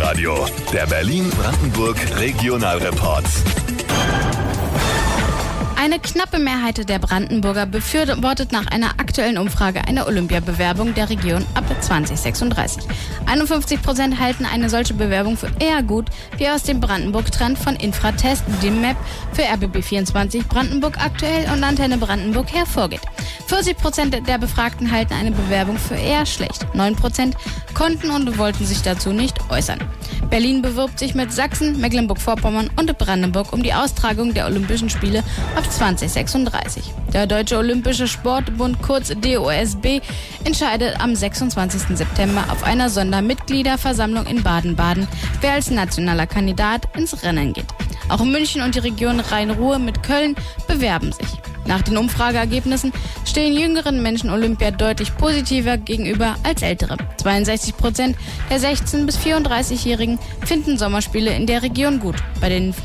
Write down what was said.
Live-Radio, der Berlin-Brandenburg Regionalreport. Eine knappe Mehrheit der Brandenburger befürwortet nach einer aktuellen Umfrage eine Olympiabewerbung der Region ab 2036. 51% halten eine solche Bewerbung für eher gut, wie aus dem Brandenburg-Trend von Infratest, dem Map für RBB24 Brandenburg aktuell und Antenne Brandenburg hervorgeht. 40% der Befragten halten eine Bewerbung für eher schlecht. 9% konnten und wollten sich dazu nicht äußern. Berlin bewirbt sich mit Sachsen, Mecklenburg-Vorpommern und Brandenburg um die Austragung der Olympischen Spiele ab 2036. Der Deutsche Olympische Sportbund, kurz DOSB, entscheidet am 26. September auf einer Sondermitgliederversammlung in Baden-Baden, wer als nationaler Kandidat ins Rennen geht. Auch München und die Region Rhein-Ruhr mit Köln bewerben sich. Nach den Umfrageergebnissen stehen jüngeren Menschen Olympia deutlich positiver gegenüber als ältere. 62% der 16- bis 34-Jährigen finden Sommerspiele in der Region gut. Bei den